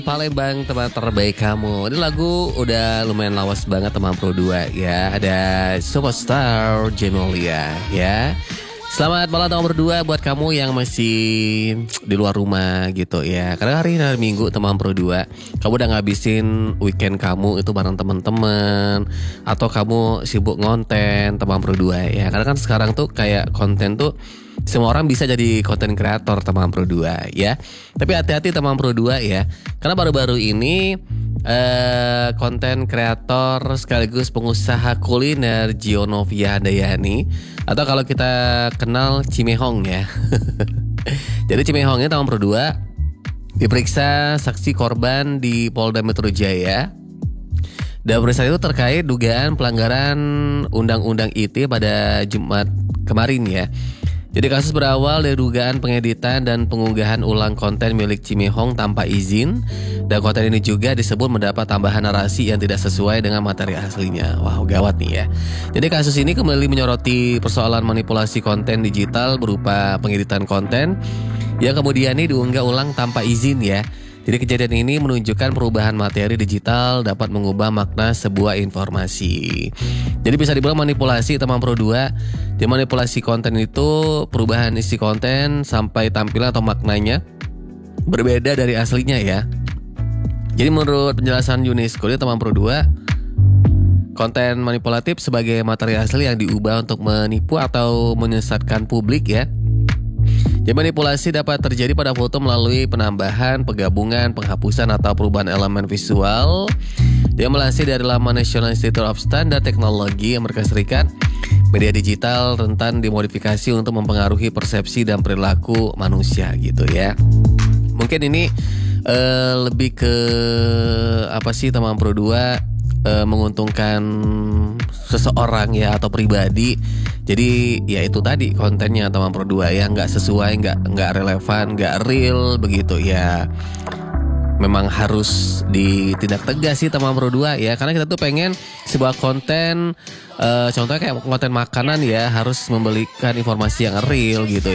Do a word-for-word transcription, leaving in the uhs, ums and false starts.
Palembang, teman terbaik kamu. Ini lagu udah lumayan lawas banget teman Pro dua ya. Ada Superstar Genolia ya. Selamat malam teman berdua buat kamu yang masih di luar rumah gitu ya. Karena hari ini hari Minggu teman Pro dua, kamu udah ngabisin weekend kamu itu bareng teman-teman, atau kamu sibuk ngonten teman Pro dua ya. Karena kan sekarang tuh kayak konten tuh semua orang bisa jadi konten kreator teman Pro dua ya. Tapi hati-hati teman Pro dua ya. Karena baru-baru ini eh, konten kreator sekaligus pengusaha kuliner Gionovia Handayani, atau kalau kita kenal Cimehong ya. Jadi Cimehong ini teman Pro dua diperiksa saksi korban di Polda Metro Jaya. Dan pemeriksaan itu terkait dugaan pelanggaran Undang-Undang I T E pada Jumat kemarin ya. Jadi kasus berawal dari dugaan pengeditan dan pengunggahan ulang konten milik Cimehong tanpa izin. Dan konten ini juga disebut mendapat tambahan narasi yang tidak sesuai dengan materi aslinya. Wow, gawat nih ya. Jadi kasus ini kembali menyoroti persoalan manipulasi konten digital berupa pengeditan konten yang kemudian ini diunggah ulang tanpa izin ya. Jadi kejadian ini menunjukkan perubahan materi digital dapat mengubah makna sebuah informasi. Jadi bisa dibilang manipulasi teman Pro dua. Di manipulasi konten itu perubahan isi konten sampai tampilan atau maknanya berbeda dari aslinya ya. Jadi menurut penjelasan UNESCO di teman Pro dua, konten manipulatif sebagai materi asli yang diubah untuk menipu atau menyesatkan publik ya. Jadi manipulasi dapat terjadi pada foto melalui penambahan, penggabungan, penghapusan atau perubahan elemen visual. Dia melansir dari laman National Institute of Standard Technology Amerika Serikat. Media digital rentan dimodifikasi untuk mempengaruhi persepsi dan perilaku manusia gitu ya. Mungkin ini uh, lebih ke apa sih teman Pro dua, uh, menguntungkan seseorang ya atau pribadi. Jadi ya itu tadi kontennya teman Pro dua ya, nggak sesuai, nggak nggak relevan, nggak real begitu ya. Memang harus ditindak tegas sih teman Pro dua ya, karena kita tuh pengen sebuah konten, uh, contohnya kayak konten makanan ya, harus memberikan informasi yang real gitu.